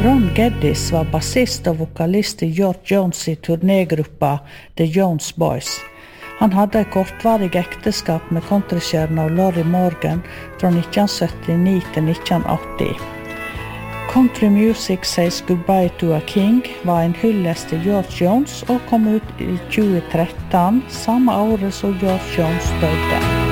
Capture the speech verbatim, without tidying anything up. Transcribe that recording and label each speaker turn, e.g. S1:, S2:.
S1: Ron Geddes var bassist og vokalist i George Jones i turnégruppa The Jones Boys. Han hadde et kortvarig ekteskap med countrystjerna Lorrie Morgan fra nitten syttini til nitten åtti. Country Music Says Goodbye to a King var en hyllest til George Jones og kom ut i tjue tretton, samme året som George Jones døde.